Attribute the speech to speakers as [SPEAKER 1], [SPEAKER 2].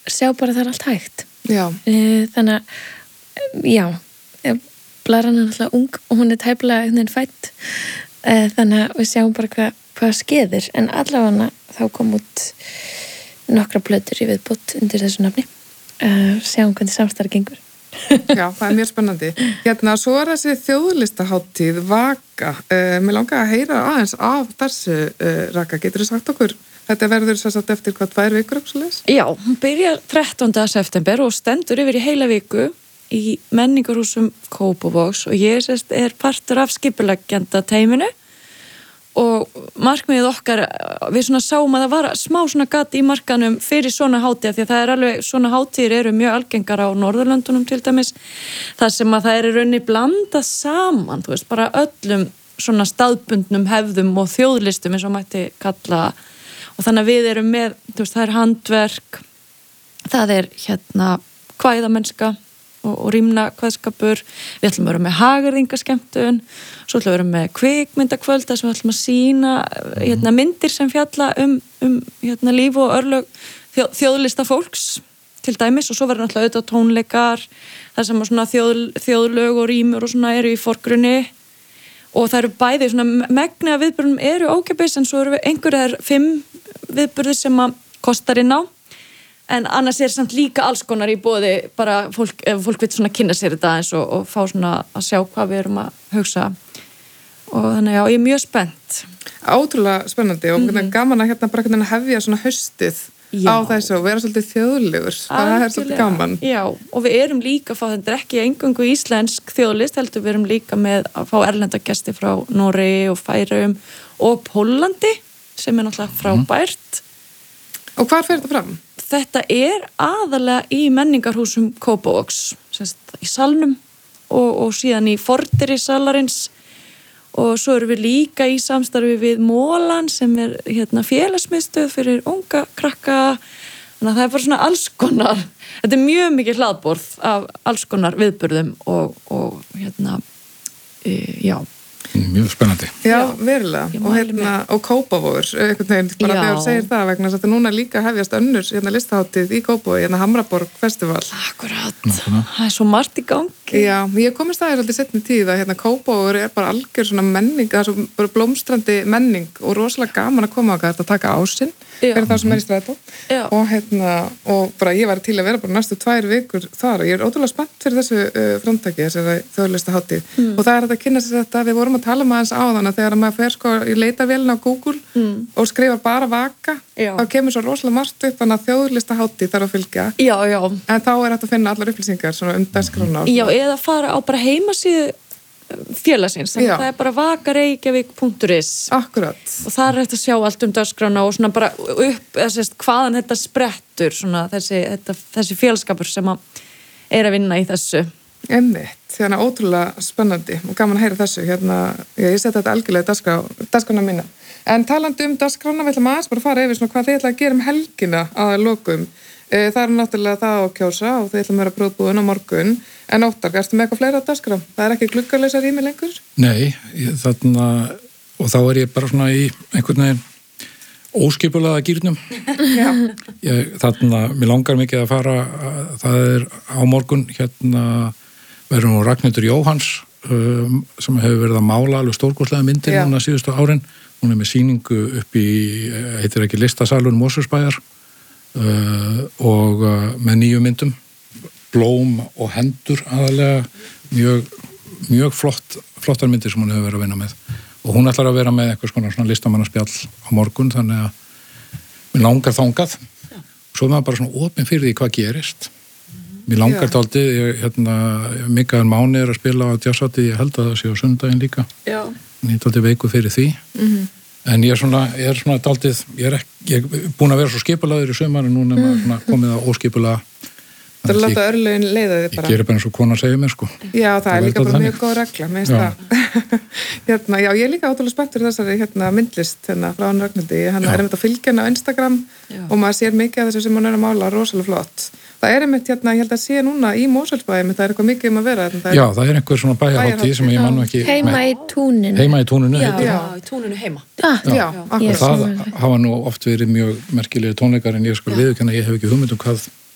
[SPEAKER 1] sjá bara það allt hægt.
[SPEAKER 2] Já.
[SPEAKER 1] Þannig að, já, blaðran alltaf ung og hún tæplega einhvern veginn fædd. Þannig að við sjáum bara hvað skeður. En allavega þá kom út nokkra plötur í viðbót undir þessu nafni. Sjáum hvernig samstarf gengur.
[SPEAKER 2] Já, það mjög spennandi. Svo þessi þjóðlistaháttíð Vaka. Mér langar að heyra aðeins af þessu, Raka. Getur þú sagt okkur? Þetta verður svo satt eftir 2 vikur svoleiðis?
[SPEAKER 3] Já, hún byrjar 13. september og stendur yfir í heila viku í menningarhúsum Kópavogs og ég er partur af skipuleggjanda teyminu og markmiðið okkar, við svona sáum að það var smá svona gat í markanum fyrir svona hátíð, því að það alveg, svona hátíðir eru mjög algengar á Norðurlöndunum til dæmis, þar sem að það raunni blandað saman, þú veist, bara öllum svona staðbundnum hefðum og þjóðlistum eins og mætti kalla, og þannig að við erum með, þú veist, það handverk, það kvæðamennska og rýmna kvæðskapur, við ætlum að vera með hagyrðingaskemmtun, svo ætlum að vera með kvikmyndakvöld þar sem við ætlum að sýna myndir sem fjalla líf og örlög þjóðlista fólks til dæmis, og svo verður náttúrulega auðvitað tónleikar þar sem svona þjóðlög og rýmur og svona eru í forgrunni og það eru bæði svona megni af viðburðum eru ókeypis en svo eru einhverjar 5 viðburðir sem að kostar inn á. En annars samt líka alls konar í boði bara ef fólk vil svona kynna sér þetta eins og fá svona að sjá hvað við erum að hugsa. Og þannig já, ég mjög spennt.
[SPEAKER 2] Ótrúlega spennandi og gaman að bara hefja svona haustið á þessu og vera svolítið þjóðlegur. Það svolítið gaman.
[SPEAKER 3] Já, og við erum líka að fá, þetta ekki eingöngu íslensk þjóðlist, heldur við erum líka með að fá erlenda gesti frá Noregi og Færeyjum og Póllandi sem náttúrulega frábært.
[SPEAKER 2] Og hvar fer þetta fram?
[SPEAKER 3] Þetta aðalega í menningarhúsum Kópavogs, í salnum og síðan í fordyri salarins og svo erum við líka í samstarfi við Mólan sem félagsmiðstöð fyrir unga krakka, þannig að það bara svona alls konar, þetta mjög mikið hlaðborð af alls konar viðburðum og já.
[SPEAKER 4] Mjög spennandi.
[SPEAKER 2] Já, verulega. Og Kópavogur, einhvern veginn, bara þegar þú segir það vegna þetta núna líka hefjast önnur listahátíð í Kópavogi, Hamraborg festival.
[SPEAKER 3] Akkurat, það svo margt í gangi.
[SPEAKER 2] Já, ég komist aðeins alltaf setni tíð að Kópavogur bara algjör svona menning, það er bara blómstrandi menning og rosalega gaman að koma að taka ásinn fyrir það sem í strætó. Og bara ég var til að vera bara næstu 2 vikur þar og ég ótrúlega spennt fyrir þessu framtaki, þessari þjóðlistahátíð. Og það þetta að kynna sér þetta, við vorum að tala aðeins á þannig að þegar maður fer í leitarvélina á Google og skrifar bara Vaka, þá kemur svo rosalega margt upp þannig að þjóðlistahátíð þarf að fylgja.
[SPEAKER 3] Já.
[SPEAKER 2] En þá hægt að finna allar upplýsingar svona dagskrána.
[SPEAKER 3] Já, eða fara á bara heimasíðu félagsins, það bara vakareykjavík.is.
[SPEAKER 2] Akkurat.
[SPEAKER 3] Og það hægt að sjá allt dagskrána og svona bara upp, hvaðan þetta sprettur, svona þessi félagskapur sem að vinna í þessu.
[SPEAKER 2] Einmitt, þannig ótrúlega spennandi og gaman að heyra þessu. Ég seti þetta algjörlega í dagskrána mína. En talandi dagskrána, við ætlum aðeins bara að fara yfir svona hvað þið ætla að gera helgina að lokum. Það náttúrulega það að kjósa og þið ætlum að vera brotbúin á morgun. En Óttar, ertu með eitthvað fleira dagskrá? Það er ekki gluggalausa rými lengur?
[SPEAKER 4] Nei, og þá ég bara svona í einhvern veginn óskipulaða gírnum. Mér langar mikið að fara, það á morgun, verður nú Ragnhildur Jóhanns sem hefur verið að mála alveg stórkostlega myndir núna síðustu árin. Hún með sýningu upp í, heitir ekki Listasalur Mosfellsbæjar og með 9 myndum, blóm og hendur aðalega, mjög flottar myndir sem hún hefur verið að vinna með. Og hún ætlar að vera með eitthvað svona listamannaspjall á morgun, þannig að mér langar þangað. Svo er maður bara svona opinn fyrir því hvað gerist. Mér langar dálítið, Mikael Máni að spila á Jazzati, ég held að það sé á sundaginn líka. Já. Ég er dálítið veikur fyrir því. En ég er svona dálítið, ég er búin að vera svo skipulaður í sumar en núna er maður svona komið á óskipulega.
[SPEAKER 2] Það er láta örlögin leiða þig bara.
[SPEAKER 4] Ég gerir bara eins og kona segir mér, sko.
[SPEAKER 2] Já, það er líka bara mjög góð regla, minnst það. Já, ég er líka ótrúlega spennt fyrir þessari myndlist frá hann Ragnhildi. Hann er einmitt að fylgja henni á Instagram og maður sér mikið af þessu sem hann er að mála, rosalega flott. Það er einmitt, ég held að sé núna í Mosfellsbæ, það er eitthvað mikið að vera.
[SPEAKER 4] Já, það er einhver svona bæjarhátíð sem ég man ekki.
[SPEAKER 1] Heima í túninu.
[SPEAKER 4] Heima í túninu.
[SPEAKER 3] Já, í túninu heima.
[SPEAKER 2] Já,
[SPEAKER 4] það hafa nú oft verið mjög merkilegir tónleikar en ég skal viðurkenna, ég hef ekki hugmynd hvað